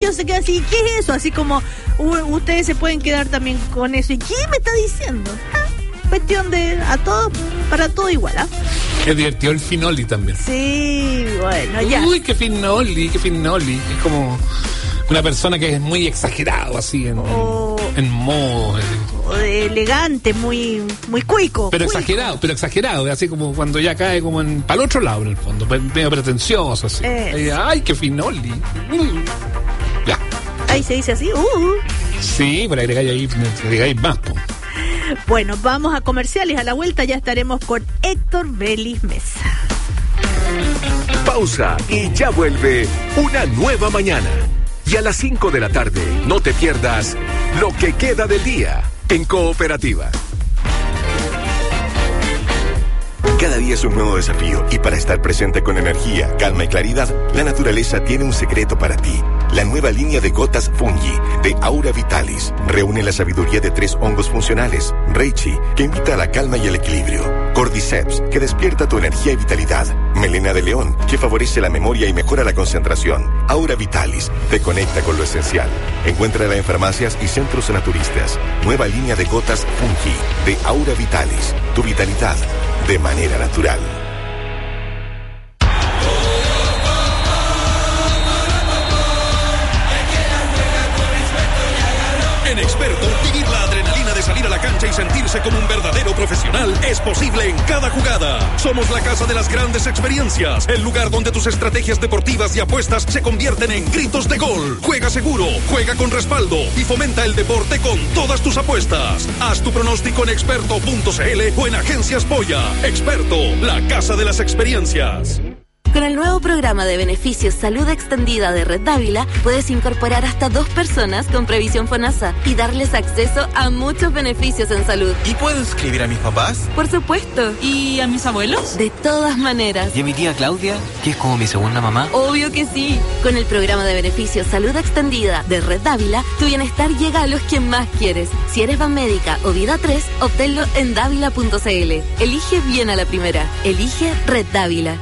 se queda así, ¿qué es eso? Así como ustedes se pueden quedar también con eso. ¿Y qué me está diciendo? Cuestión de para todo igual, ¿ah? Es divertido el Finoli también. Sí, bueno, ya. Uy, qué Finoli. Es como una persona que es muy exagerado, así, en modo. Elegante, muy cuico. Pero exagerado, así como cuando ya cae como para el otro lado, en el fondo, medio pretencioso, así. Ay, qué Finoli. Ya. Ahí se dice así, Sí, pero agregáis más, po. Bueno, vamos a comerciales. A la vuelta ya estaremos con Héctor Vélez Mesa. Pausa y ya vuelve una nueva mañana. Y a las 5 de la tarde, no te pierdas lo que queda del día en Cooperativa. Cada día es un nuevo desafío y para estar presente con energía, calma y claridad, la naturaleza tiene un secreto para ti. La nueva línea de gotas Fungi de Aura Vitalis reúne la sabiduría de 3 hongos funcionales. Reishi, que invita a la calma y el equilibrio. Cordyceps, que despierta tu energía y vitalidad. Melena de león, que favorece la memoria y mejora la concentración. Aura Vitalis, te conecta con lo esencial. Encuéntrala en farmacias y centros naturistas. Nueva línea de gotas Fungi de Aura Vitalis. Tu vitalidad de manera natural. En Experto, vivir la adrenalina de salir a la cancha y sentirse como un verdadero profesional es posible en cada jugada. Somos la casa de las grandes experiencias, el lugar donde tus estrategias deportivas y apuestas se convierten en gritos de gol. Juega seguro, juega con respaldo y fomenta el deporte con todas tus apuestas. Haz tu pronóstico en experto.cl o en Agencias Polla. Experto, la casa de las experiencias. Con el nuevo programa de beneficios Salud Extendida de Red Dávila, puedes incorporar hasta 2 personas con previsión FONASA y darles acceso a muchos beneficios en salud. ¿Y puedo inscribir a mis papás? Por supuesto. ¿Y a mis abuelos? De todas maneras. ¿Y a mi tía Claudia, que es como mi segunda mamá? Obvio que sí. Con el programa de beneficios Salud Extendida de Red Dávila, tu bienestar llega a los que más quieres. Si eres Banmédica o Vida 3, obténlo en dávila.cl. Elige bien a la primera. Elige Red Dávila.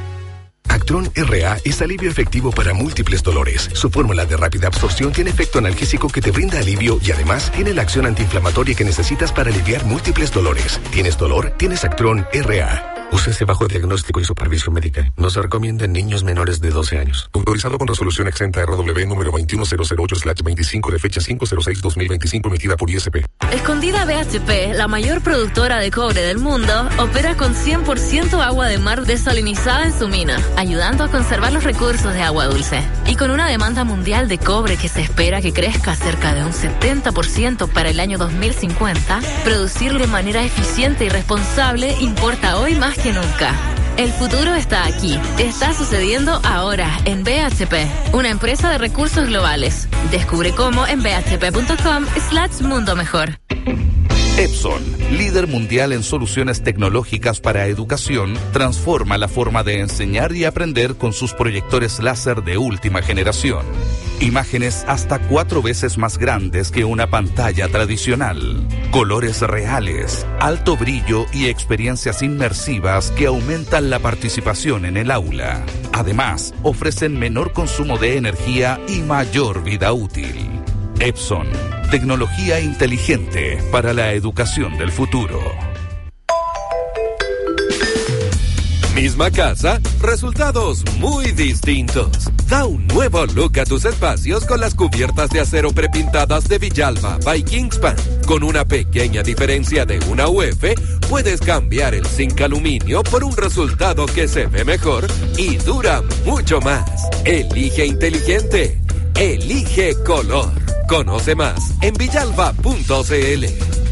Actron RA es alivio efectivo para múltiples dolores. Su fórmula de rápida absorción tiene efecto analgésico que te brinda alivio y además tiene la acción antiinflamatoria que necesitas para aliviar múltiples dolores. ¿Tienes dolor? Tienes Actron RA. Úsese bajo diagnóstico y supervisión médica. No se recomienda en niños menores de 12 años. Autorizado con resolución exenta RW número 21008/25 de fecha 5/06/2025 emitida por ISP. Escondida BHP, la mayor productora de cobre del mundo, opera con 100% agua de mar desalinizada en su mina, ayudando a conservar los recursos de agua dulce. Y con una demanda mundial de cobre que se espera que crezca cerca de un 70% para el año 2050, producir de manera eficiente y responsable importa hoy más que nunca. El futuro está aquí. Está sucediendo ahora en BHP, una empresa de recursos globales. Descubre cómo en bhp.com/mundo mejor. Epson, líder mundial en soluciones tecnológicas para educación, transforma la forma de enseñar y aprender con sus proyectores láser de última generación. Imágenes hasta 4 veces más grandes que una pantalla tradicional. Colores reales, alto brillo y experiencias inmersivas que aumentan la participación en el aula. Además, ofrecen menor consumo de energía y mayor vida útil. Epson, tecnología inteligente para la educación del futuro. Misma casa, resultados muy distintos. Da un nuevo look a tus espacios con las cubiertas de acero prepintadas de Villalba by Kingspan. Con una pequeña diferencia de una UF, puedes cambiar el zinc aluminio por un resultado que se ve mejor y dura mucho más. Elige inteligente. Elige color. Conoce más en villalba.cl.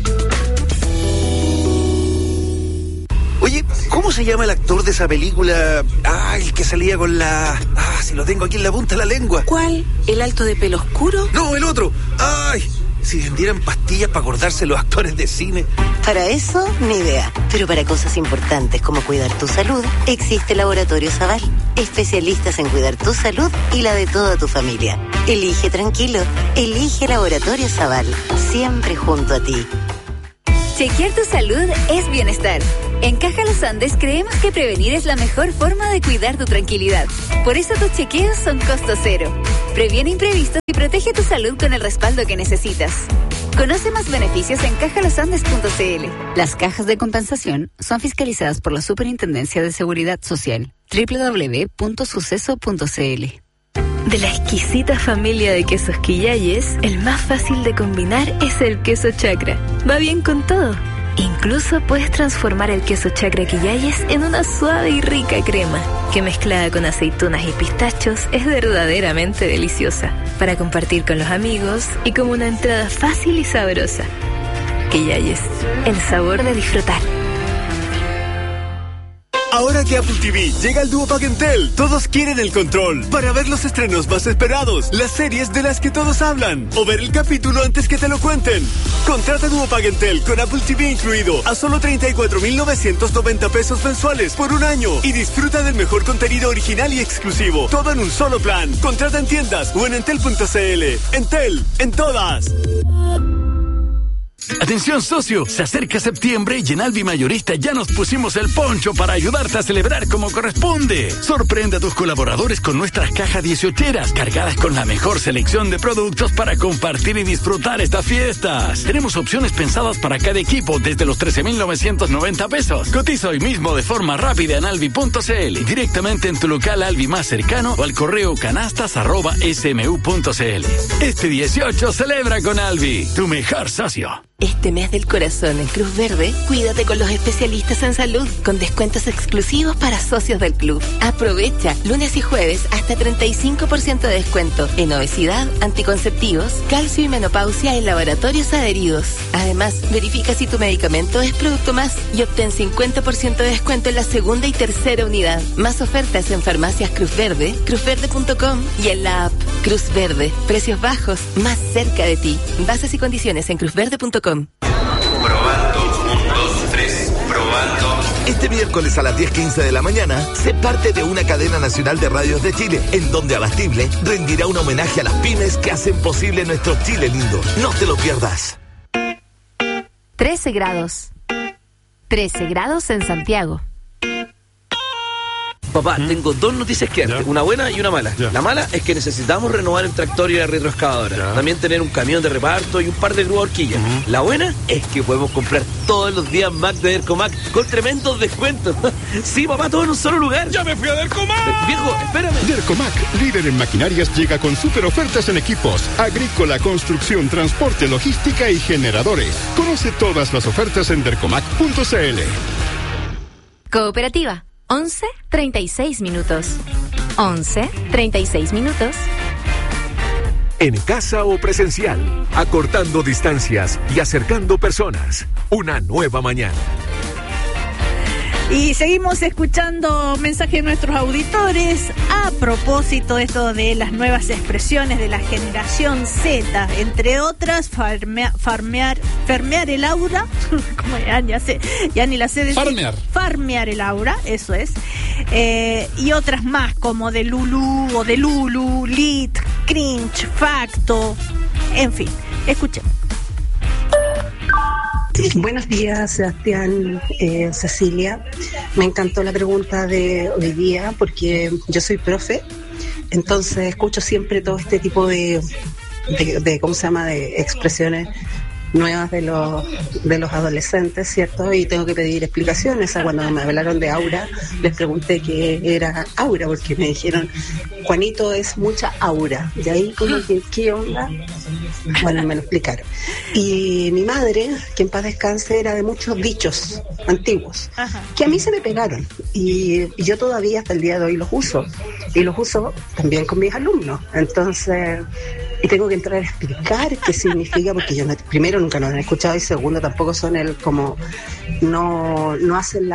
Oye, ¿cómo se llama el actor de esa película? El que salía con la... si lo tengo aquí en la punta de la lengua. ¿Cuál? ¿El alto de pelo oscuro? No, el otro. Si vendieran pastillas para acordarse los actores de cine. Para eso, ni idea. Pero para cosas importantes como cuidar tu salud, existe Laboratorio Zaval. Especialistas en cuidar tu salud y la de toda tu familia. Elige tranquilo. Elige Laboratorio Zaval. Siempre junto a ti. Chequear tu salud es bienestar. En Caja Los Andes creemos que prevenir es la mejor forma de cuidar tu tranquilidad. Por eso tus chequeos son costo cero. Previene imprevistos y protege tu salud con el respaldo que necesitas. Conoce más beneficios en cajalosandes.cl. Las cajas de compensación son fiscalizadas por la Superintendencia de Seguridad Social. www.suceso.cl. De la exquisita familia de quesos Quillayes, el más fácil de combinar es el queso Chacra. Va bien con todo. Incluso puedes transformar el queso Chacra Quillayes en una suave y rica crema, que mezclada con aceitunas y pistachos es verdaderamente deliciosa, para compartir con los amigos y como una entrada fácil y sabrosa. Quillayes, el sabor de disfrutar. Ahora que Apple TV llega al Duopack Entel, todos quieren el control para ver los estrenos más esperados, las series de las que todos hablan o ver el capítulo antes que te lo cuenten. Contrata Duopack Entel con Apple TV incluido a solo 34,990 pesos mensuales por un año y disfruta del mejor contenido original y exclusivo, todo en un solo plan. Contrata en tiendas o en entel.cl. Entel, en todas. Atención socio, se acerca septiembre y en Alvi Mayorista ya nos pusimos el poncho para ayudarte a celebrar como corresponde. Sorprende a tus colaboradores con nuestras cajas 18eras cargadas con la mejor selección de productos para compartir y disfrutar estas fiestas. Tenemos opciones pensadas para cada equipo desde los 13,990 pesos. Cotiza hoy mismo de forma rápida en alvi.cl, directamente en tu local Alvi más cercano o al correo canastas@smu.cl. Este 18 celebra con Alvi, tu mejor socio. Este mes del corazón en Cruz Verde, cuídate con los especialistas en salud, con descuentos exclusivos para socios del club. Aprovecha lunes y jueves hasta 35% de descuento en obesidad, anticonceptivos, calcio y menopausia en laboratorios adheridos. Además, verifica si tu medicamento es producto más y obtén 50% de descuento en la segunda y tercera unidad. Más ofertas en farmacias Cruz Verde, cruzverde.com y en la app Cruz Verde. Precios bajos, más cerca de ti. Bases y condiciones en cruzverde.com. Probando, 1, 2, 3, probando. Este miércoles a las 10:15 de la mañana, sé parte de una cadena nacional de radios de Chile, en donde Abastible rendirá un homenaje a las pymes que hacen posible nuestro Chile lindo. No te lo pierdas. 13 grados. 13 grados en Santiago. Papá, tengo dos noticias que darte, una buena y una mala. La mala es que necesitamos renovar el tractor y la retroexcavadora. También tener un camión de reparto y un par de grúas horquillas. La buena es que podemos comprar todos los días Mac de Dercomac con tremendos descuentos. Sí, papá, todo en un solo lugar. ¡Ya me fui a Dercomac! Viejo, espérame. Dercomac, líder en maquinarias, llega con super ofertas en equipos agrícola, construcción, transporte, logística y generadores. Conoce todas las ofertas en dercomac.cl. Cooperativa. 11:36 minutos. 11:36 minutos. En casa o presencial, acortando distancias y acercando personas. Una nueva mañana. Y seguimos escuchando mensajes de nuestros auditores a propósito de esto de las nuevas expresiones de la generación Z, entre otras farmear el aura, como ya ni la sé decir. Farmear el aura, eso es, y otras más como de Lulu o de Lulu, Lit, Cringe, Facto, en fin, escuchemos. Buenos días, Sebastián, Cecilia. Me encantó la pregunta de hoy día porque yo soy profe, entonces escucho siempre todo este tipo de ¿cómo se llama?, de expresiones nuevas de los adolescentes, ¿cierto? Y tengo que pedir explicaciones. Cuando me hablaron de aura, les pregunté qué era aura, porque me dijeron, Juanito, es mucha aura. De ahí como que, ¿qué onda? Bueno, me lo explicaron. Y mi madre, que en paz descanse, era de muchos dichos antiguos, que a mí se me pegaron. Y yo todavía hasta el día de hoy los uso. Y los uso también con mis alumnos. Entonces... Y tengo que entrar a explicar qué significa, porque yo primero nunca lo han escuchado y segundo tampoco son no hacen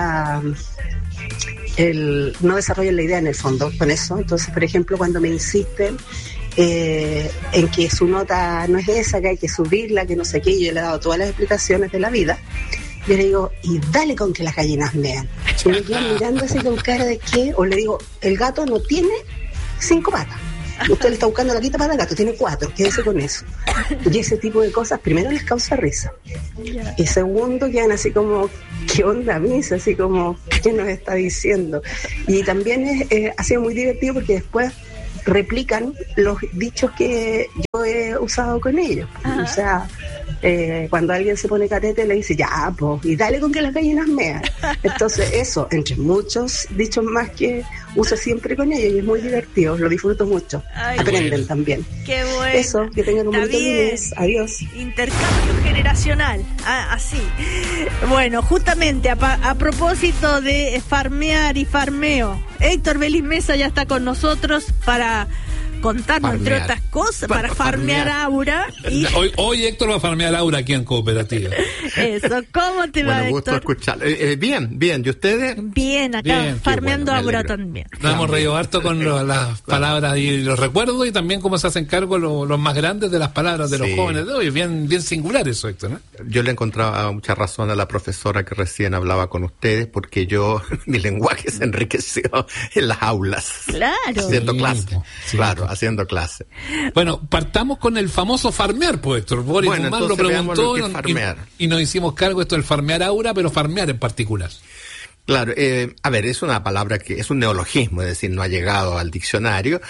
no desarrollan la idea en el fondo con eso. Entonces, por ejemplo, cuando me insisten en que su nota no es esa, que hay que subirla, que no sé qué, yo le he dado todas las explicaciones de la vida, yo le digo, y dale con que las gallinas mean. Y me quedan mirando así con cara de qué, o le digo, el gato no tiene 5 patas. Usted le está buscando la quinta pata al gato, tiene 4, quédese con eso. Y ese tipo de cosas, primero les causa risa. Y segundo, quedan así como, ¿qué onda misa? Así como, ¿qué nos está diciendo? Y también ha sido muy divertido porque después replican los dichos que yo he usado con ellos. O sea, cuando alguien se pone carete le dice, ya, pues, y dale con que las gallinas mean. Entonces eso, entre muchos dichos más que uso siempre con ellos, y es muy divertido, lo disfruto mucho. Ay, aprenden también. Qué bueno. Eso, que tengan un bonito lunes. Adiós. Intercambio generacional, así. Bueno, justamente a propósito de farmear y farmeo, Héctor Belis Mesa ya está con nosotros para contarnos, entre otras cosas, para farmear Aura. Y... Hoy Héctor va a farmear Aura aquí en Cooperativa. Eso, ¿cómo te va, Héctor? Gusto escucharlo. Bien. ¿Y ustedes? Bien, acá bien, farmeando Aura también. Nos hemos reído harto con las palabras y los recuerdos, y también cómo se hacen cargo los más grandes de las palabras de los jóvenes de hoy. Bien singular eso, Héctor, ¿no? Yo le encontraba mucha razón a la profesora que recién hablaba con ustedes, porque mi lenguaje se enriqueció en las aulas. Claro. Haciendo clase. Claro, haciendo clase. Bueno, partamos con el famoso farmear, pues, Héctor. Boris Guzmán lo preguntó y nos hicimos cargo esto del farmear Aura, pero farmear en particular. Claro, a ver, es una palabra que es un neologismo, es decir, no ha llegado al diccionario,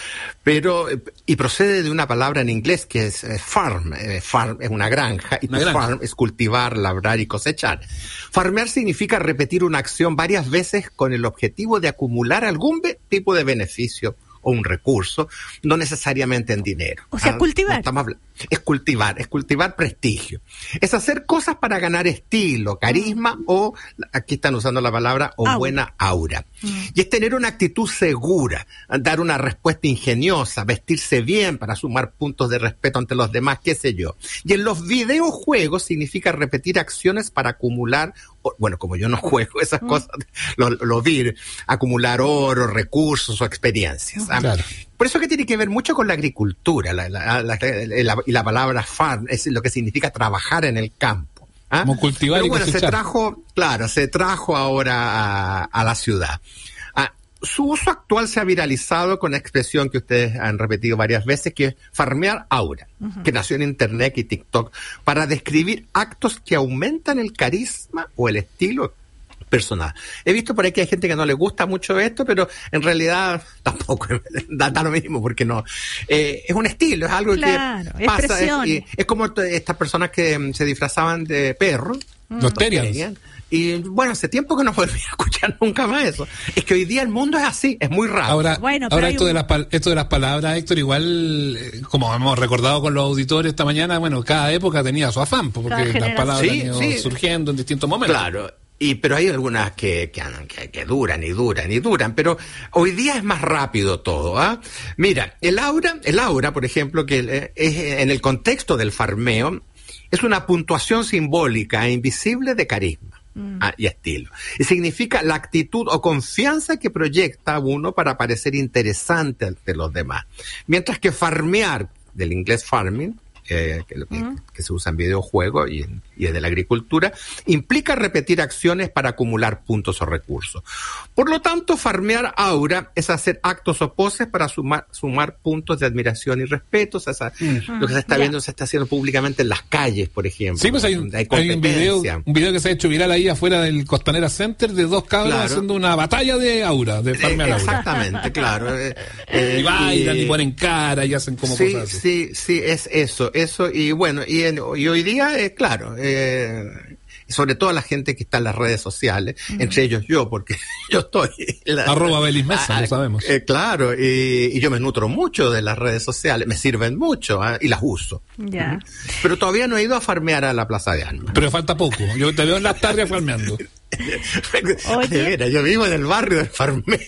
y procede de una palabra en inglés que es farm. Farm es una granja, y farm es cultivar, labrar y cosechar. Farmear significa repetir una acción varias veces con el objetivo de acumular algún tipo de beneficio o un recurso, no necesariamente en dinero. O sea, cultivar. Es cultivar prestigio. Es hacer cosas para ganar estilo, carisma o, aquí están usando la palabra, buena aura. Y es tener una actitud segura, dar una respuesta ingeniosa, vestirse bien para sumar puntos de respeto ante los demás, qué sé yo. Y en los videojuegos significa repetir acciones para acumular, bueno, como yo no juego esas cosas, lo vi, acumular oro, recursos o experiencias. Claro. Por eso que tiene que ver mucho con la agricultura, y la palabra farm es lo que significa trabajar en el campo. Como cultivar. Pero bueno, y cosechar. se trajo ahora a la ciudad. Su uso actual se ha viralizado con la expresión que ustedes han repetido varias veces, que es farmear aura, que nació en Internet y TikTok, para describir actos que aumentan el carisma o el estilo personal. He visto por ahí que hay gente que no le gusta mucho esto, pero en realidad tampoco da lo mismo, porque no. Es un estilo, es algo que pasa. Es como estas personas que se disfrazaban de perro. Los Terians. Y bueno, hace tiempo que no volví a escuchar nunca más eso. Es que hoy día el mundo es así, es muy raro. Ahora esto de las palabras, Héctor, igual, como hemos recordado con los auditores esta mañana, bueno, cada época tenía su afán, porque las palabras han ido surgiendo en distintos momentos. Claro. Pero hay algunas que duran y duran y duran, pero hoy día es más rápido todo, Mira, el aura, por ejemplo, que es en el contexto del farmeo, es una puntuación simbólica e invisible de carisma y estilo. Y significa la actitud o confianza que proyecta uno para parecer interesante ante los demás. Mientras que farmear, del inglés farming, que se usa en videojuegos y es de la agricultura, implica repetir acciones para acumular puntos o recursos. Por lo tanto, farmear aura es hacer actos o poses para sumar puntos de admiración y respeto. Lo que se está viendo se está haciendo públicamente en las calles, por ejemplo. Sí, pues hay un video que se ha hecho viral ahí afuera del Costanera Center de dos cabros haciendo una batalla de aura, de farmear aura. Exactamente, claro. Y bailan y ponen cara y hacen como cosas así. Sí, es eso, y bueno, y hoy día, claro, sobre todo la gente que está en las redes sociales, entre ellos yo, porque yo estoy... @Belis Mesa, lo sabemos. Claro, y yo me nutro mucho de las redes sociales, me sirven mucho, y las uso. Ya. Pero todavía no he ido a farmear a la Plaza de Armas. Pero falta poco, yo te veo en las tardes farmeando. De veras, yo vivo en el barrio del farmeo.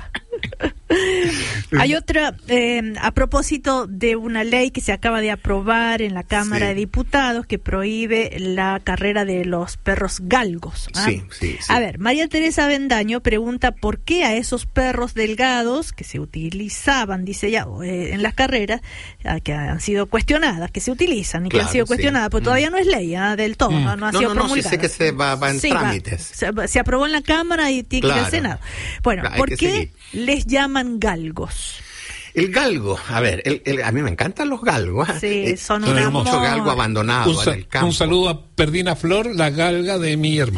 Hay otra, a propósito de una ley que se acaba de aprobar en la Cámara de Diputados que prohíbe la carrera de los perros galgos. Sí. A ver, María Teresa Bendaño pregunta por qué a esos perros delgados que se utilizaban, dice ella, en las carreras, que han sido cuestionadas, que se utilizan y que han sido cuestionadas, porque todavía no es ley del todo, no ha sido promulgada. Sí sé que se va en trámites. Se aprobó en la Cámara y tiene que ir al Senado. Bueno, ¿por qué les llaman galgos? El galgo, a ver, a mí me encantan los galgos. Sí, son mucho galgo abandonado en el campo. Un saludo a Perdina Flor, la galga de mi hermana.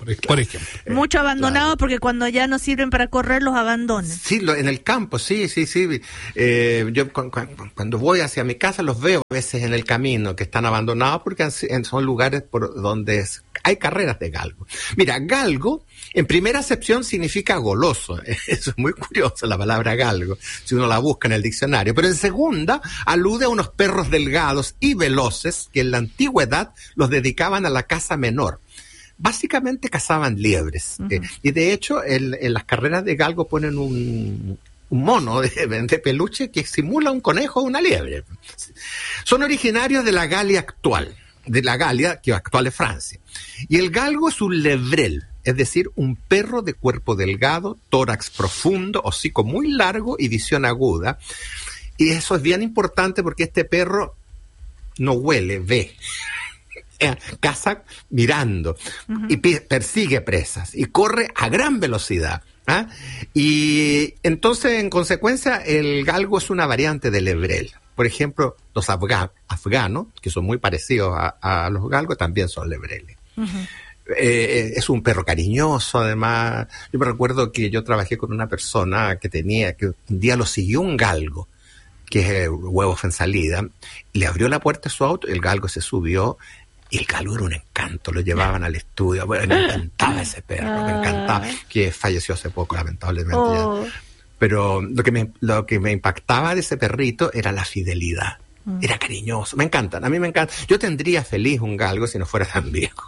por ejemplo. Mucho abandonado porque cuando ya no sirven para correr los abandonan. Sí, en el campo, sí. Yo cuando voy hacia mi casa los veo a veces en el camino que están abandonados porque son lugares por donde hay carreras de galgo. Mira, galgo en primera acepción significa goloso. Eso es muy curioso, la palabra galgo, si uno la busca en el diccionario. Pero en segunda alude a unos perros delgados y veloces que en la antigüedad los dedicaban a la caza menor. Básicamente cazaban liebres. Y de hecho, en las carreras de galgo ponen un mono de peluche que simula un conejo o una liebre. Son originarios de la Galia actual, que actual es Francia. Y el galgo es un levrel, es decir, un perro de cuerpo delgado, tórax profundo, hocico muy largo y visión aguda. Y eso es bien importante porque este perro no huele, ve. Caza mirando y persigue presas y corre a gran velocidad. Y entonces, en consecuencia, el galgo es una variante del levrel. Por ejemplo, los afganos, que son muy parecidos a los galgos, también son lebreles. Es un perro cariñoso, además. Yo me recuerdo que yo trabajé con una persona que un día lo siguió un galgo, que es huevos en salida, le abrió la puerta de su auto, el galgo se subió. Y el galgo era un encanto, lo llevaban al estudio. Bueno, me encantaba ese perro, me encantaba, que falleció hace poco, lamentablemente. Pero lo que me impactaba de ese perrito era la fidelidad. Era cariñoso, me encantan, a mí me encanta. Yo tendría feliz un galgo si no fuera tan viejo.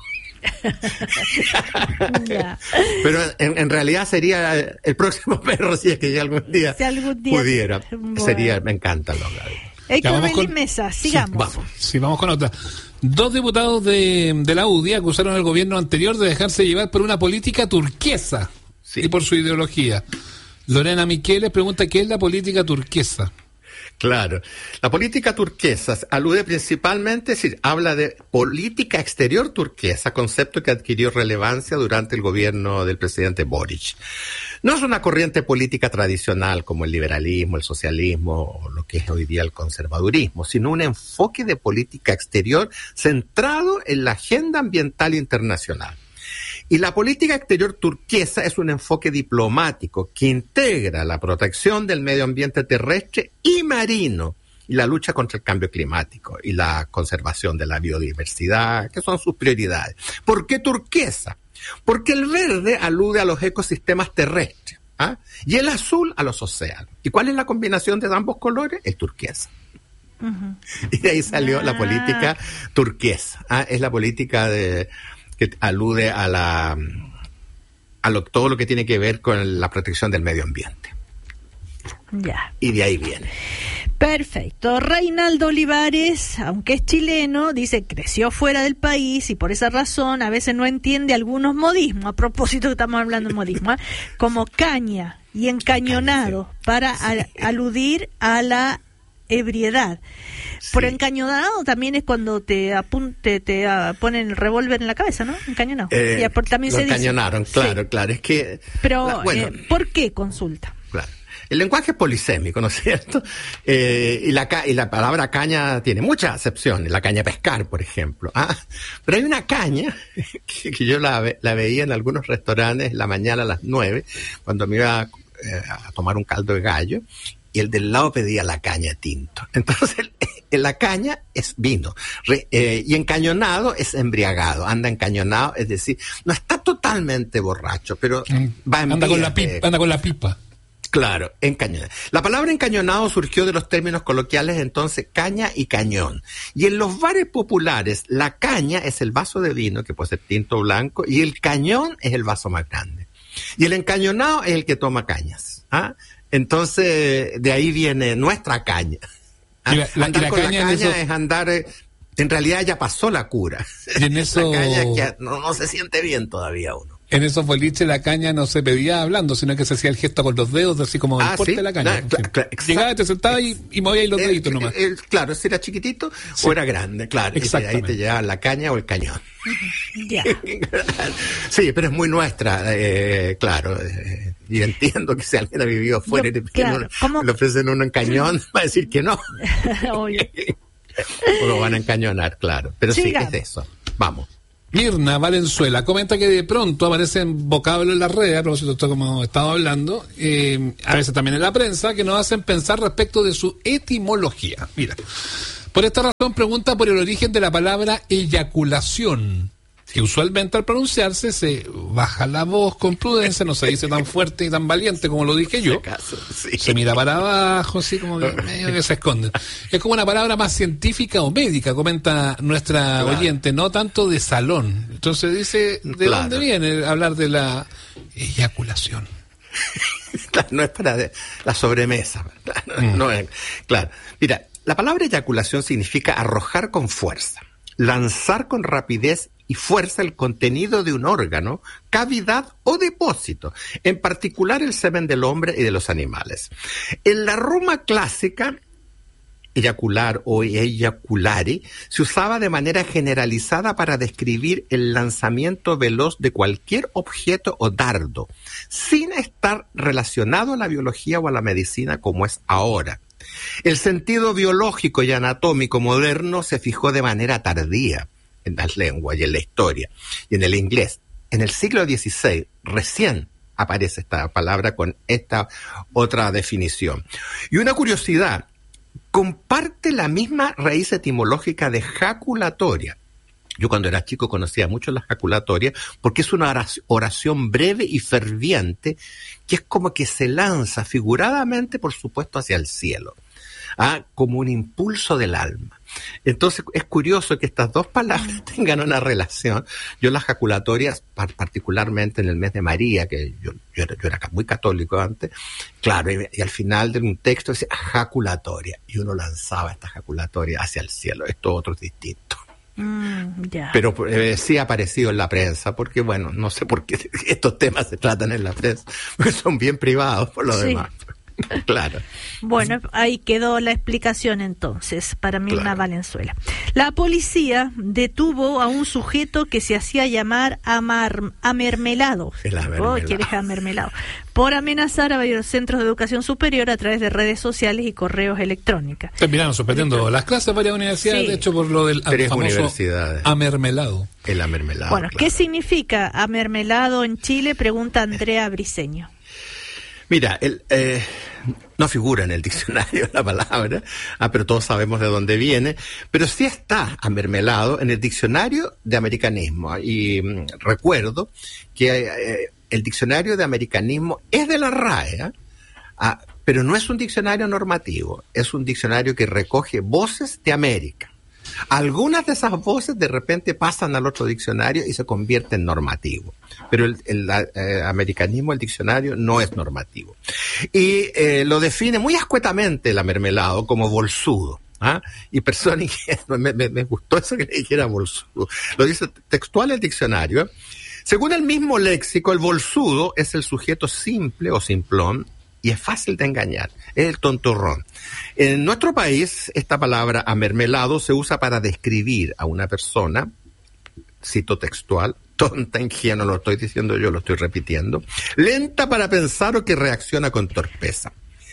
Pero en realidad sería el próximo perro si es que ya algún día pudiera. Bueno. Me encantan los galgos. Héctor Belis Mesa, sigamos. Vamos con otra. 2 diputados de la UDI acusaron al gobierno anterior de dejarse llevar por una política turquesa y por su ideología. Lorena Miqueles pregunta qué es la política turquesa. Claro. La política turquesa alude principalmente, habla de política exterior turquesa, concepto que adquirió relevancia durante el gobierno del presidente Boric. No es una corriente política tradicional como el liberalismo, el socialismo o lo que es hoy día el conservadurismo, sino un enfoque de política exterior centrado en la agenda ambiental internacional. Y la política exterior turquesa es un enfoque diplomático que integra la protección del medio ambiente terrestre y marino y la lucha contra el cambio climático y la conservación de la biodiversidad, que son sus prioridades. ¿Por qué turquesa? Porque el verde alude a los ecosistemas terrestres, y el azul a los océanos. ¿Y cuál es la combinación de ambos colores? El turquesa. Y de ahí salió la política turquesa. Es la política que alude a todo lo que tiene que ver con la protección del medio ambiente. Ya. Y de ahí viene. Perfecto. Reinaldo Olivares, aunque es chileno, dice creció fuera del país y por esa razón a veces no entiende algunos modismos, a propósito que estamos hablando de modismo, como caña y encañonado, para aludir a la ebriedad. Por encañonado también es cuando te ponen el revólver en la cabeza, ¿no? Encañonado. También lo encañonaron, claro. Es que. Pero, ¿por qué consulta? Claro. El lenguaje es polisémico, ¿no es cierto? Y la palabra caña tiene muchas acepciones. La caña pescar, por ejemplo. Pero hay una caña que yo la veía en algunos restaurantes en la mañana a las 9, cuando me iba a tomar un caldo de gallo, y el del lado pedía la caña tinto. Entonces, la caña es vino. Y encañonado es embriagado. Anda encañonado, es decir, no está totalmente borracho, pero va en anda con la pipa. Claro, encañonado. La palabra encañonado surgió de los términos coloquiales entonces caña y cañón. Y en los bares populares, la caña es el vaso de vino, que puede ser tinto o blanco, y el cañón es el vaso más grande. Y el encañonado es el que toma cañas. Entonces, de ahí viene nuestra caña. Andar con la caña es andar... En realidad ya pasó la cura. Y en eso... La caña que no se siente bien todavía uno. En esos boliches la caña no se pedía hablando, sino que se hacía el gesto con los dedos, así como el porte de la caña. Llegaba, te sentaba y movía ahí los deditos nomás. Claro, si era chiquito o era grande, claro. Y ahí te llevaban la caña o el cañón. Ya. Sí, pero es muy nuestra, claro. Y entiendo que si alguien ha vivido afuera y le ofrecen uno en cañón, va a decir que no. O lo van a encañonar, claro. Pero sí, es de eso. Vamos. Mirna Valenzuela comenta que de pronto aparecen vocablos en las redes, a propósito de esto como estaba hablando, a veces también en la prensa, que nos hacen pensar respecto de su etimología. Mira, por esta razón pregunta por el origen de la palabra eyaculación, que usualmente al pronunciarse se baja la voz con prudencia, no se dice tan fuerte y tan valiente como lo dije yo. Se mira para abajo, así como que medio que se esconde. Es como una palabra más científica o médica, comenta nuestra oyente, no tanto de salón. Entonces dice, ¿de dónde viene hablar de la eyaculación? No es para la sobremesa. No es, claro. Mira, la palabra eyaculación significa arrojar con fuerza, lanzar con rapidez y fuerza el contenido de un órgano, cavidad o depósito, en particular el semen del hombre y de los animales. En la Roma clásica, eyacular o eyaculare se usaba de manera generalizada para describir el lanzamiento veloz de cualquier objeto o dardo, sin estar relacionado a la biología o a la medicina como es ahora. El sentido biológico y anatómico moderno se fijó de manera tardía en las lenguas y en la historia y en el inglés. En el siglo XVI recién aparece esta palabra con esta otra definición. Y una curiosidad, comparte la misma raíz etimológica de jaculatoria. Yo cuando era chico conocía mucho la jaculatoria porque es una oración breve y ferviente que es como que se lanza figuradamente, por supuesto, hacia el cielo, como un impulso del alma. Entonces es curioso que estas dos palabras tengan una relación. Yo las jaculatorias, particularmente en el mes de María, que yo era muy católico antes, claro, y al final de un texto decía jaculatoria, y uno lanzaba esta jaculatoria hacia el cielo. Esto otro es distinto. Pero sí ha aparecido en la prensa, porque bueno, no sé por qué estos temas se tratan en la prensa, porque son bien privados por lo demás. Claro. Bueno, ahí quedó la explicación entonces para Mirna Valenzuela. La policía detuvo a un sujeto que se hacía llamar Amermelado. ¿Quieres Amermelado? Por amenazar a varios centros de educación superior a través de redes sociales y correos electrónicos. Terminaron suspendiendo las clases varias universidades, de hecho, por lo del famoso amermelado. El amermelado. Bueno, ¿qué significa amermelado en Chile? Pregunta Andrea Briceño. Mira, no figura en el diccionario la palabra, pero todos sabemos de dónde viene, pero sí está amermelado en el diccionario de americanismo. Y recuerdo que el diccionario de americanismo es de la RAE, pero no es un diccionario normativo, es un diccionario que recoge voces de América. Algunas de esas voces de repente pasan al otro diccionario y se convierten en normativo, pero el americanismo, el diccionario, no es normativo. Y lo define muy escuetamente el amermelado como bolsudo. Y persona me gustó eso que le dijera bolsudo. Lo dice textual el diccionario. Según el mismo léxico, el bolsudo es el sujeto simple o simplón, y es fácil de engañar, es el tontorrón. En nuestro país, esta palabra amermelado se usa para describir a una persona, cito textual, tonta, ingenua, no lo estoy diciendo yo, lo estoy repitiendo, lenta para pensar o que reacciona con torpeza.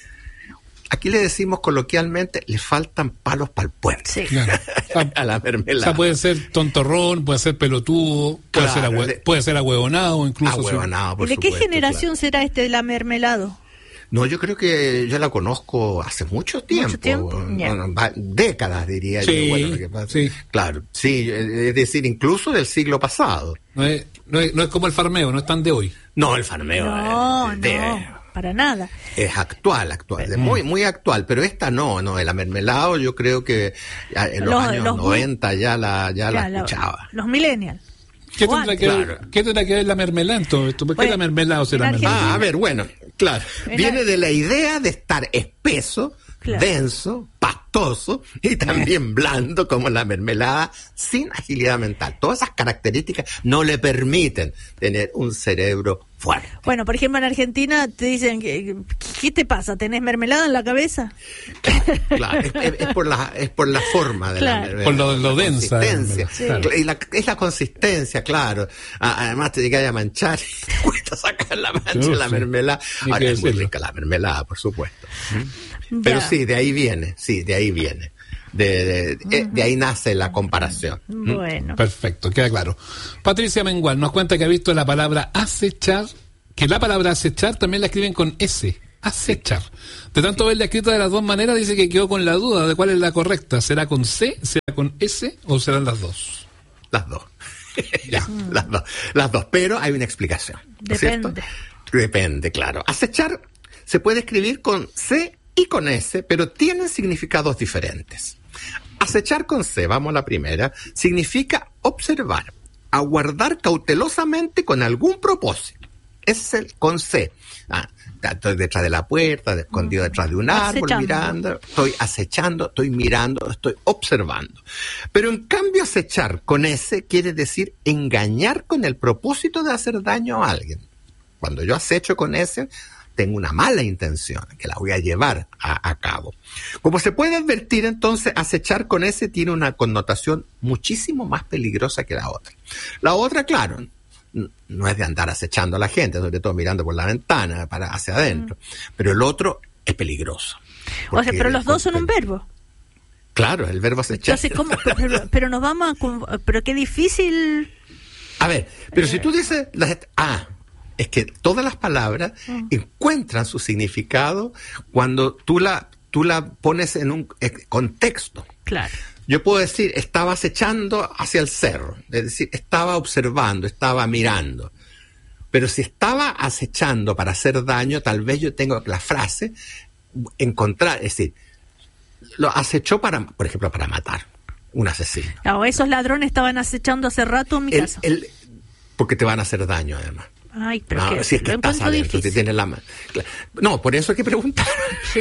Aquí le decimos coloquialmente, le faltan palos para el puente. Sí. Claro. A la mermelada. O sea, puede ser tontorrón, puede ser pelotudo, puede ser ahuevonado, incluso. Ahuevonado, por ¿De supuesto, qué generación será este de la mermelado? No, yo creo que yo la conozco hace mucho tiempo. Bueno, décadas, diría yo. Bueno, claro, sí, es decir, incluso del siglo pasado. No es como el farmeo, no es tan de hoy. No, el farmeo no, para nada. Es actual, muy, muy actual, pero esta no, el amermelado yo creo que en los años 90 ya la escuchaba. Los millennials. ¿Qué tendrá que ver la mermelada entonces? ¿Por qué la mermelada o será mermelada? A ver, bueno, claro. Viene de la idea de estar espeso, denso, pastoso y también blando como la mermelada, sin agilidad mental. Todas esas características no le permiten tener un cerebro fuerte. Bueno, por ejemplo, en Argentina te dicen, ¿qué te pasa? ¿Tenés mermelada en la cabeza? Claro, es por la forma de la mermelada. Por lo densa. Claro. Es la consistencia, claro. Además te llegas a manchar y te cuesta sacar la mancha de la mermelada. Ahora es muy rica la mermelada, por supuesto. Pero sí, de ahí viene. De ahí nace la comparación. Bueno. Perfecto, queda claro. Patricia Mengual nos cuenta que ha visto la palabra acechar, que la palabra acechar también la escriben con S. Acechar. De tanto verla escrita de las dos maneras, dice que quedó con la duda de cuál es la correcta. ¿Será con C, será con S o serán las dos? Las dos. Ya, las dos. Pero hay una explicación. Depende. Depende, claro. Acechar se puede escribir con C y con S, pero tienen significados diferentes. Acechar con C, vamos a la primera, significa observar, aguardar cautelosamente con algún propósito. Ese es el con C. Estoy detrás de la puerta, escondido detrás de un árbol, mirando, estoy acechando, estoy mirando, estoy observando. Pero en cambio acechar con S quiere decir engañar con el propósito de hacer daño a alguien. Cuando yo acecho con S, tengo una mala intención, que la voy a llevar a cabo. Como se puede advertir, entonces, acechar con S tiene una connotación muchísimo más peligrosa que la otra. La otra, claro, no es de andar acechando a la gente, sobre todo mirando por la ventana para hacia adentro. Pero el otro es peligroso. O sea, pero los dos son un verbo. Claro, el verbo acechar. Entonces, ¿cómo? Pero nos vamos a... Pero qué difícil... A ver, pero si tú dices... es que todas las palabras encuentran su significado cuando tú la pones en un contexto. Claro. Yo puedo decir, estaba acechando hacia el cerro, es decir, estaba observando, estaba mirando. Pero si estaba acechando para hacer daño, tal vez yo tengo la frase encontrar, es decir, lo acechó para, por ejemplo, para matar un asesino. O esos ladrones estaban acechando hace rato en mi casa. Porque te van a hacer daño, además. Ay, pero no, si es que estás adentro, si tienes la no, por eso hay que preguntar. Sí.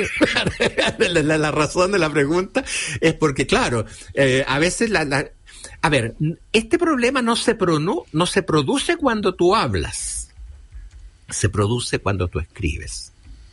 la razón de la pregunta es porque, claro, a veces a ver, este problema no se produce cuando tú hablas, se produce cuando tú escribes.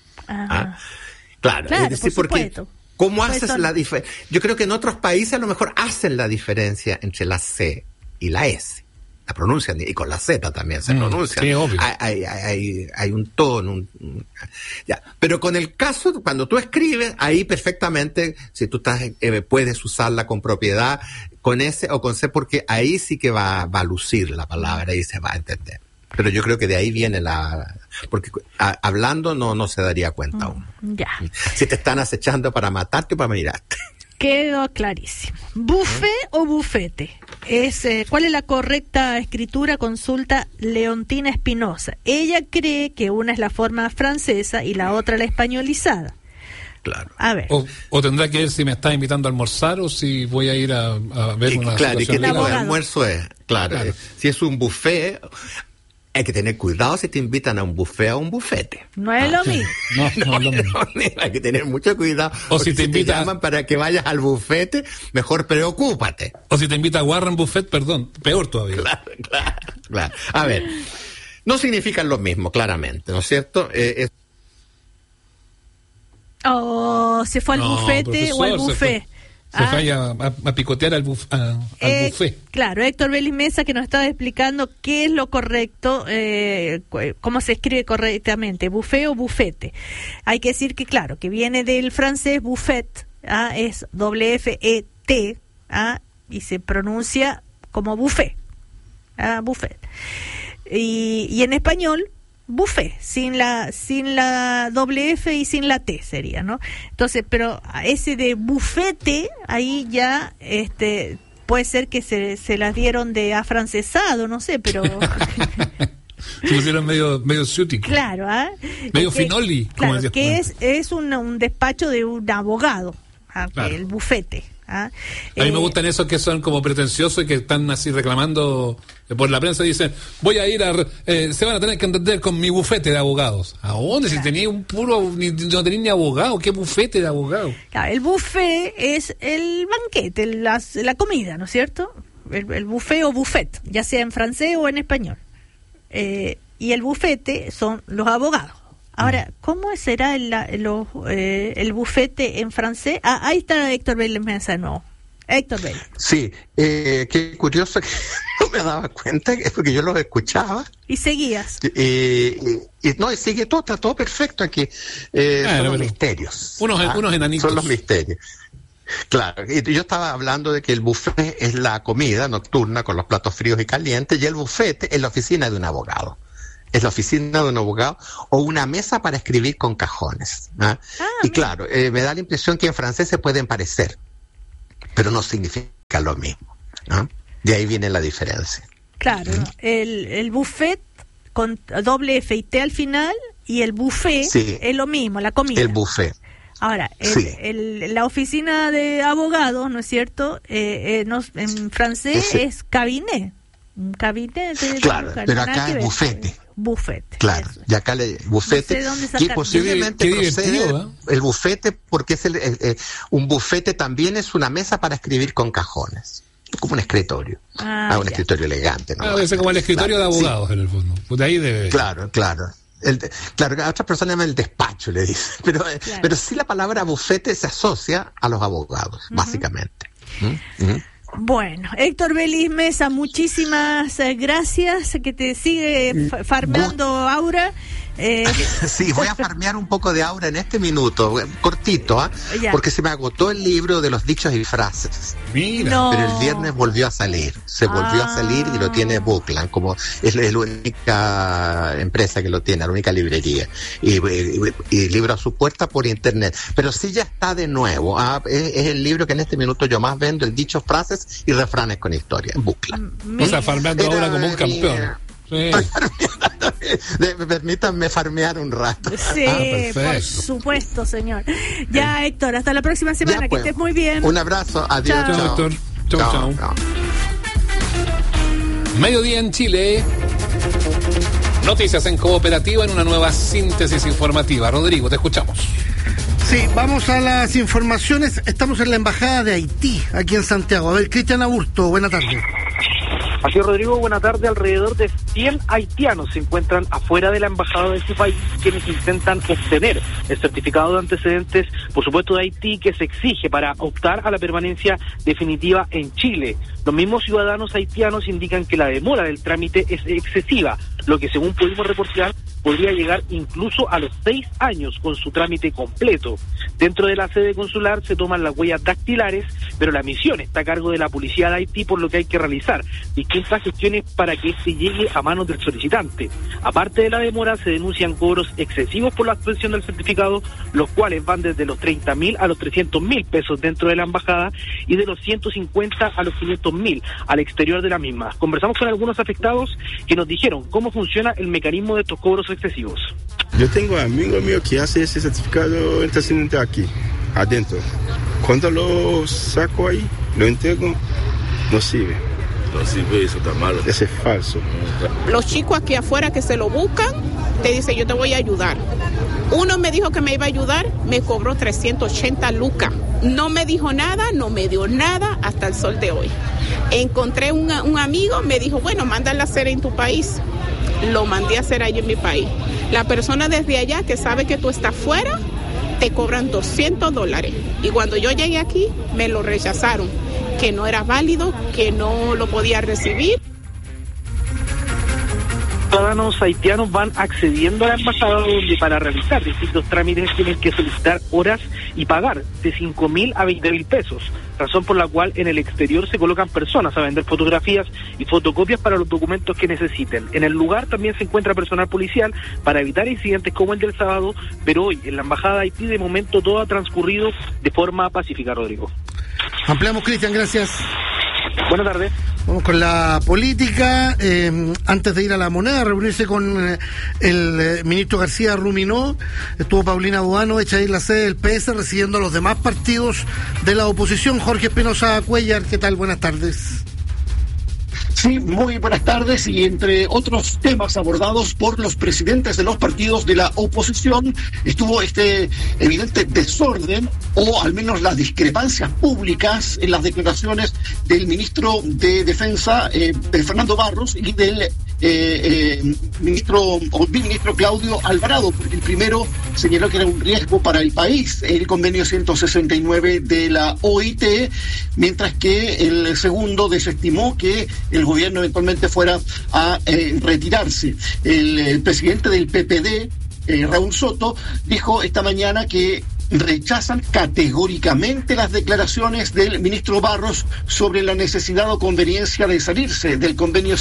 Claro, es decir, porque ¿cómo haces la diferencia? Yo creo que en otros países a lo mejor hacen la diferencia entre la C y la S. La pronuncian, y con la Z también se pronuncian. Sí, obvio. Hay un tono. Ya. Pero con el caso, cuando tú escribes, ahí perfectamente, si tú estás puedes usarla con propiedad, con S o con C, porque ahí sí que va a lucir la palabra y se va a entender. Pero yo creo que de ahí viene porque hablando no se daría cuenta uno. Ya. Si te están acechando para matarte o para mirarte. Quedó clarísimo. ¿Buffet o bufete? ¿Cuál es la correcta escritura? Consulta Leontina Espinosa. Ella cree que una es la forma francesa y la otra la españolizada. Claro. A ver. O tendrá que ver si me está invitando a almorzar o si voy a ir a ver una claro, y qué tipo de abogado. almuerzo es. Claro. Si es un buffet, hay que tener cuidado si te invitan a un buffet o a un bufete. No es lo mismo. No es lo mismo. Hay que tener mucho cuidado. O si te invitan, llaman para que vayas al bufete, mejor preocúpate. O si te invita a Warren Buffett, perdón, peor todavía. Claro. A ver, no significan lo mismo, claramente, ¿no es cierto? Se fue al bufete, profesor, o al buffet. Se fue a picotear al buffet. Claro, Héctor Vélez Mesa, que nos estaba explicando qué es lo correcto, cómo se escribe correctamente, buffet o bufete. Hay que decir que, claro, que viene del francés buffet, es W-F-E-T, y se pronuncia como buffet, buffet. Y en español, buffet, sin la doble F y sin la T sería, ¿no? Entonces, pero ese de bufete, ahí ya puede ser que se las dieron de afrancesado, no sé, pero se pusieron medio ciútico. Claro, medio finoli, como claro, que es un despacho de un abogado, claro. El bufete. A mí me gustan esos que son como pretenciosos y que están así reclamando por la prensa, dicen, voy a ir se van a tener que entender con mi bufete de abogados. ¿A dónde? Claro. Si tenía no tenía ni abogado, ¿qué bufete de abogado? Claro, el buffet es el banquete, la comida, ¿no es cierto? El buffet o buffet, ya sea en francés o en español. Y el bufete son los abogados. Ahora, ¿cómo será el bufete en francés? Ahí está Héctor Vélez Mesa, no. Héctor Vélez. Sí, qué curioso que no me daba cuenta, es porque yo los escuchaba. Y seguías. Y sigue todo, está todo perfecto aquí. Son los misterios. Unos enanitos. Son los misterios. Claro, y yo estaba hablando de que el buffet es la comida nocturna con los platos fríos y calientes, y el bufete es la oficina de un abogado. Es la oficina de un abogado o una mesa para escribir con cajones. Y claro, me da la impresión que en francés se pueden parecer, pero no significa lo mismo, ¿no? De ahí viene la diferencia. Claro, el buffet con doble F y T al final, y el buffet es lo mismo, la comida. El buffet. Ahora, la oficina de abogados, ¿no es cierto? En francés es cabinet. Un cabinet de claro, pero acá es bufete. Bufete. Claro, y acá bufete. No sé que posiblemente procede el bufete, porque es un bufete también es una mesa para escribir con cajones. Como un escritorio. Un escritorio elegante, ¿no? Debe ser como el escritorio de abogados, en el fondo. Pues de ahí debe. Claro. A otras personas llaman el despacho, le dicen. Pero sí, la palabra bufete se asocia a los abogados, básicamente. Bueno, Héctor Belis Mesa, muchísimas gracias, que te sigue farmeando Aura. Sí, voy a farmear un poco de Aura en este minuto, cortito, porque se me agotó el libro de los dichos y frases. Mira. No. Pero el viernes volvió a salir, volvió a salir y lo tiene Bookland, como es la única empresa que lo tiene, la única librería, y libro a su puerta por internet. Pero sí ya está de nuevo, es el libro que en este minuto yo más vendo, el dichos, frases y refranes con historia, en Bookland. O sea, farmeando ahora como un campeón. Sí. Permítanme farmear un rato. Sí, por supuesto, señor. Ya, Héctor, hasta la próxima semana, que estés muy bien. Un abrazo, adiós. Chao, Héctor. Chao. Mediodía en Chile. Noticias en Cooperativa en una nueva síntesis informativa. Rodrigo, te escuchamos. Sí, vamos a las informaciones. Estamos en la Embajada de Haití, aquí en Santiago. A ver, Cristian Aburto, buena tarde. Así es, Rodrigo, buena tarde. Alrededor de 100 haitianos se encuentran afuera de la embajada de ese país, quienes intentan obtener el certificado de antecedentes, por supuesto, de Haití, que se exige para optar a la permanencia definitiva en Chile. Los mismos ciudadanos haitianos indican que la demora del trámite es excesiva, lo que, según pudimos reportar, podría llegar incluso a los 6 años con su trámite completo. Dentro de la sede consular se toman las huellas dactilares, pero la misión está a cargo de la policía de Haití, por lo que hay que realizar distintas gestiones para que este llegue a manos del solicitante. Aparte de la demora, se denuncian cobros excesivos por la obtención del certificado, los cuales van desde los 30.000 a los 300.000 pesos dentro de la embajada y de los 150 a los 500.000 al exterior de la misma. Conversamos con algunos afectados que nos dijeron cómo funciona el mecanismo de estos cobros excesivos. Yo tengo amigos míos que hacen ese certificado de antecedente aquí, adentro. Cuando lo saco ahí, lo entrego, no sirve. No sirve, eso está malo. Ese es falso. Los chicos aquí afuera que se lo buscan, te dicen yo te voy a ayudar. Uno me dijo que me iba a ayudar, me cobró 380 lucas. No me dijo nada, no me dio nada hasta el sol de hoy. Encontré un amigo, me dijo, bueno, mándala a hacer en tu país. Lo mandé a hacer ahí en mi país. La persona desde allá que sabe que tú estás fuera, te cobran $200. Y cuando yo llegué aquí, me lo rechazaron, que no era válido, que no lo podía recibir. Ciudadanos haitianos van accediendo a la embajada, donde para realizar distintos trámites tienen que solicitar horas y pagar de 5.000 a 20.000 pesos, razón por la cual en el exterior se colocan personas a vender fotografías y fotocopias para los documentos que necesiten. En el lugar también se encuentra personal policial para evitar incidentes como el del sábado, pero hoy en la embajada de Haití de momento todo ha transcurrido de forma pacífica, Rodrigo. Ampliamos, Cristian, gracias. Buenas tardes. Vamos con la política. Antes de ir a la moneda, reunirse con el ministro García Ruminó, estuvo Paulina Boano, hecha ahí en la sede del PS, recibiendo a los demás partidos de la oposición. Jorge Espinosa Cuellar, ¿qué tal? Buenas tardes. Sí, muy buenas tardes, y entre otros temas abordados por los presidentes de los partidos de la oposición estuvo este evidente desorden, o al menos las discrepancias públicas en las declaraciones del ministro de Defensa, Fernando Barros, y del ministro Claudio Alvarado, porque el primero señaló que era un riesgo para el país el convenio 169 de la OIT, mientras que el segundo desestimó que el gobierno eventualmente fuera a retirarse. El presidente del PPD, Raúl Soto, dijo esta mañana que rechazan categóricamente las declaraciones del ministro Barros sobre la necesidad o conveniencia de salirse del convenio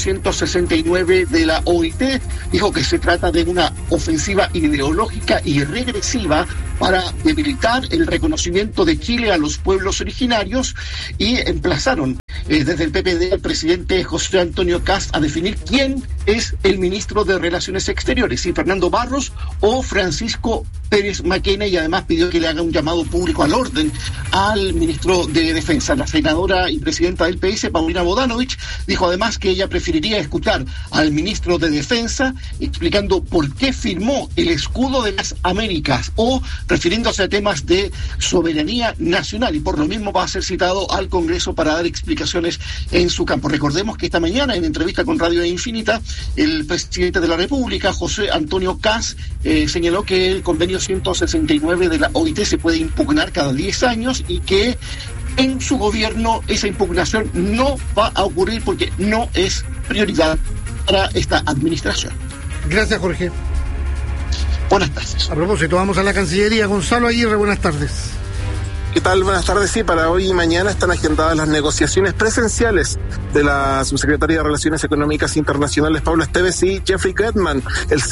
169 de la OIT. Dijo que se trata de una ofensiva ideológica y regresiva para debilitar el reconocimiento de Chile a los pueblos originarios, y emplazaron desde el PPD al presidente José Antonio Kast a definir quién es el ministro de Relaciones Exteriores, si Fernando Barros o Francisco Pérez Maquena, y además pidió que le haga un llamado público al orden al ministro de Defensa. La senadora y presidenta del PS, Paulina Bodanovich, dijo además que ella preferiría escuchar al ministro de Defensa explicando por qué firmó el escudo de las Américas, o refiriéndose a temas de soberanía nacional, y por lo mismo va a ser citado al Congreso para dar explicaciones en su campo. Recordemos que esta mañana, en entrevista con Radio Infinita, el presidente de la República, José Antonio Kast, señaló que el convenio 169 de la OIT se puede impugnar cada 10 años y que en su gobierno esa impugnación no va a ocurrir porque no es prioridad para esta administración. Gracias, Jorge. Buenas tardes. A propósito, vamos a la Cancillería. Gonzalo Aguirre, buenas tardes. ¿Qué tal? Buenas tardes. Sí, para hoy y mañana están agendadas las negociaciones presenciales de la subsecretaria de Relaciones Económicas Internacionales, Paula Esteves, y Jeffrey Getman,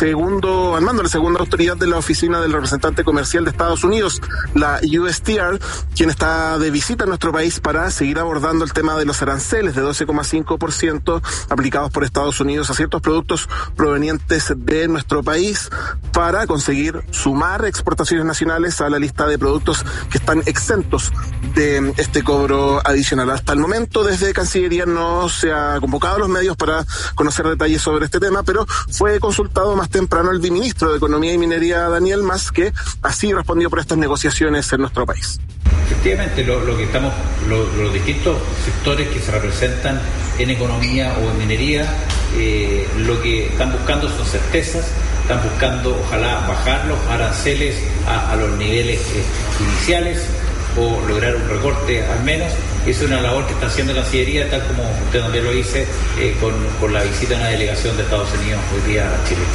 al mando de la segunda autoridad de la Oficina del Representante Comercial de Estados Unidos, la USTR, quien está de visita en nuestro país para seguir abordando el tema de los aranceles de 12,5% aplicados por Estados Unidos a ciertos productos provenientes de nuestro país, para conseguir sumar exportaciones nacionales a la lista de productos que están exentos de este cobro adicional. Hasta el momento, desde Cancillería no se ha convocado a los medios para conocer detalles sobre este tema, pero fue consultado más temprano el viceministro de Economía y Minería, Daniel Mas, que así respondió por estas negociaciones en nuestro país. Efectivamente, los distintos sectores que se representan en economía o en minería, lo que están buscando son certezas, están buscando ojalá bajar los aranceles a los niveles iniciales, o lograr un recorte al menos. Es una labor que está haciendo Cancillería, tal como usted también lo dice, con la visita de una delegación de Estados Unidos hoy día a Chile.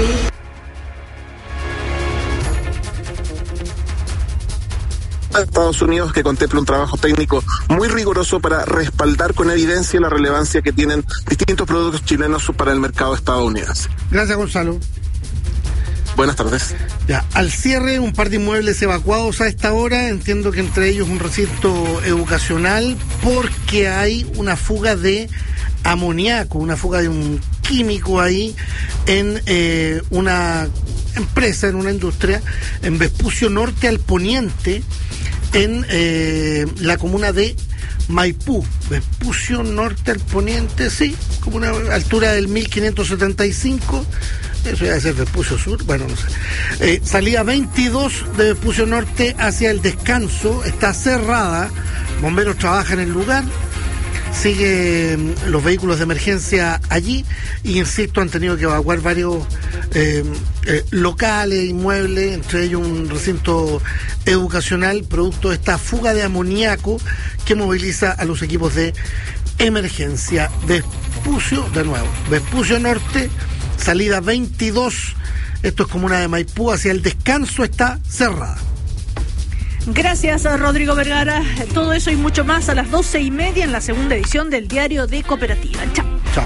Estados Unidos, que contempla un trabajo técnico muy riguroso para respaldar con evidencia la relevancia que tienen distintos productos chilenos para el mercado estadounidense. Gracias, Gonzalo. Buenas tardes. Ya, al cierre, un par de inmuebles evacuados a esta hora, entiendo que entre ellos un recinto educacional, porque hay una fuga de amoníaco, una fuga de un químico ahí en una empresa, en una industria, en Vespucio Norte al Poniente, en la comuna de Maipú. Vespucio Norte al Poniente, sí, como una altura del 1575. Eso debe ser Vespucio Sur, bueno, no sé. Salida 22 de Vespucio Norte hacia el Descanso, está cerrada, bomberos trabajan en el lugar, siguen los vehículos de emergencia allí, y insisto, han tenido que evacuar varios locales, inmuebles, entre ellos un recinto educacional, producto de esta fuga de amoníaco que moviliza a los equipos de emergencia. Vespucio, de nuevo, Vespucio Norte, salida 22, esto es comuna de Maipú, hacia el Descanso, está cerrada. Gracias a Rodrigo Vergara. Todo eso y mucho más a las 12:30 en la segunda edición del Diario de Cooperativa. Chao. Chao.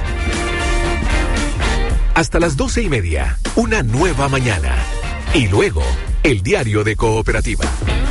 Hasta las 12:30, una nueva mañana. Y luego, el Diario de Cooperativa.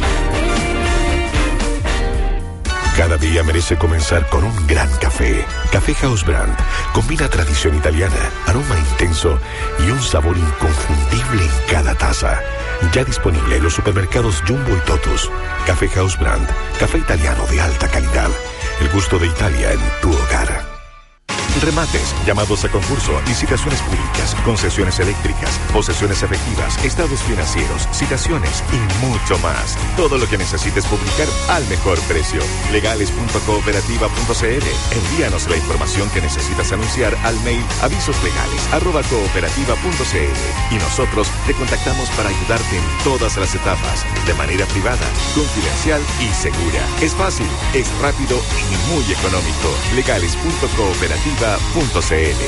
Cada día merece comenzar con un gran café. Café House Brand combina tradición italiana, aroma intenso y un sabor inconfundible en cada taza. Ya disponible en los supermercados Jumbo y Totus. Café House Brand, café italiano de alta calidad. El gusto de Italia en tu hogar. Remates, llamados a concurso, licitaciones públicas, concesiones eléctricas, posesiones efectivas, estados financieros, citaciones y mucho más. Todo lo que necesites publicar al mejor precio. Legales.cooperativa.cl. Envíanos la información que necesitas anunciar al mail avisoslegales@cooperativa.cl y nosotros te contactamos para ayudarte en todas las etapas, de manera privada, confidencial y segura. Es fácil, es rápido y muy económico. Legales.cooperativa.cl.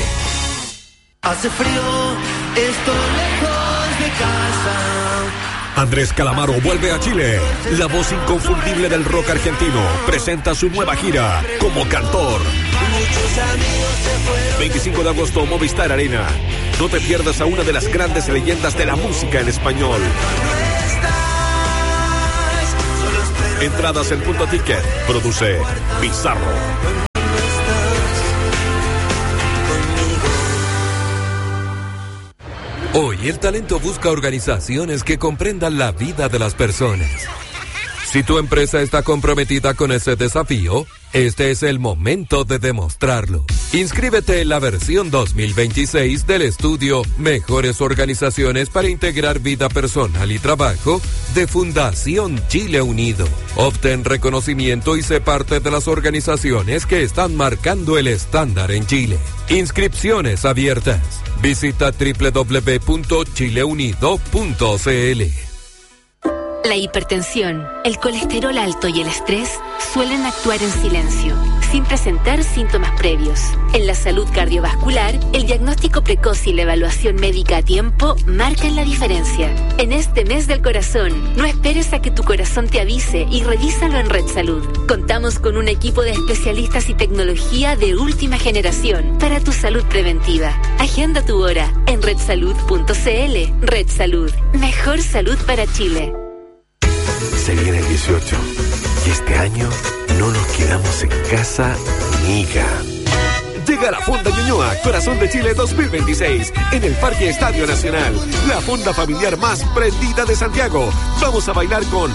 Hace frío, estoy lejos de casa. Andrés Calamaro vuelve a Chile. La voz inconfundible del rock argentino presenta su nueva gira como cantor. 25 de agosto, Movistar Arena. No te pierdas a una de las grandes leyendas de la música en español. Entradas en Punto Ticket. Produce Bizarro. Hoy el talento busca organizaciones que comprendan la vida de las personas. Si tu empresa está comprometida con ese desafío, este es el momento de demostrarlo. Inscríbete en la versión 2026 del estudio Mejores Organizaciones para Integrar Vida Personal y Trabajo de Fundación Chile Unido. Obtén reconocimiento y sé parte de las organizaciones que están marcando el estándar en Chile. Inscripciones abiertas. Visita www.chileunido.cl. La hipertensión, el colesterol alto y el estrés suelen actuar en silencio, sin presentar síntomas previos. En la salud cardiovascular, el diagnóstico precoz y la evaluación médica a tiempo marcan la diferencia. En este mes del corazón, no esperes a que tu corazón te avise y revísalo en Red Salud. Contamos con un equipo de especialistas y tecnología de última generación para tu salud preventiva. Agenda tu hora en redsalud.cl. Red Salud, mejor salud para Chile. Se viene el 18 y este año no nos quedamos en casa, amiga. Llega la Fonda Ñuñoa, Corazón de Chile 2026, en el Parque Estadio Nacional. La fonda familiar más prendida de Santiago. Vamos a bailar con